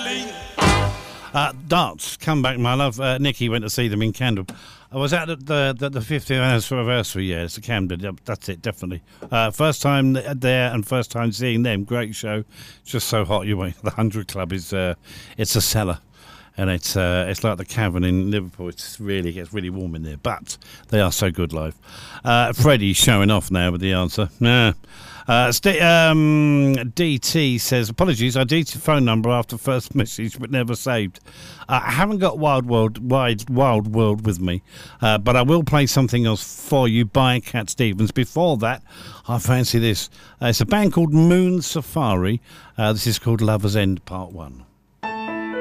Darts, come back, my love. Nikki went to see them in Camden. I was out at the 50th anniversary, yeah, it's a Camden, that's it, definitely. First time there and first time seeing them, great show. Just so hot, you wait. The 100 Club is, it's a cellar. And it's like the Cavern in Liverpool. It gets really warm in there, but they are so good live. Freddie's showing off now with the answer. Nah. DT says, apologies, I deleted phone number after first message, but never saved. I haven't got Wild World with me, but I will play something else for you by Cat Stevens. Before that, I fancy this. It's a band called Moon Safari. This is called Lover's End Part 1.